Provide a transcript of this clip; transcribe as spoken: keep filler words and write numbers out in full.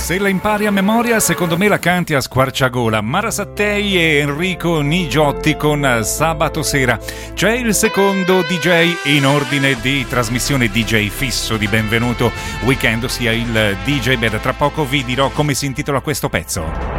Se la impari a memoria, secondo me la canti a squarciagola. Mara Sattei e Enrico Nigiotti con Sabato Sera. C'è il secondo D J in ordine di trasmissione, D J fisso di Benvenuto Weekend, ossia il D J Bed. Tra poco vi dirò come si intitola questo pezzo.